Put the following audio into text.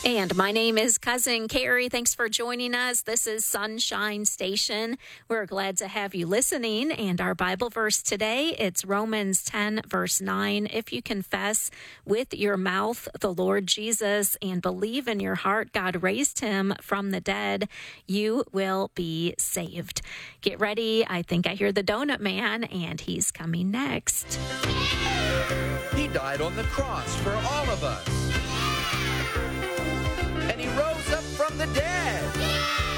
And my name is Cousin Carrie. Thanks for joining us. This is Sunshine Station. We're glad to have you listening. And our Bible verse today, it's Romans 10, verse 9. If you confess with your mouth the Lord Jesus and believe in your heart God raised him from the dead, you will be saved. Get ready. I think I hear the Donut Man, and he's coming next. He died on the cross for all of us. And he rose up from the dead.